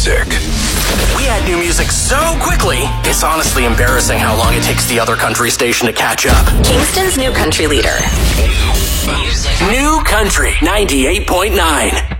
music. We add new music so quickly, it's honestly embarrassing how long it takes the other country station to catch up. Kingston's new country leader. New Country 98.9.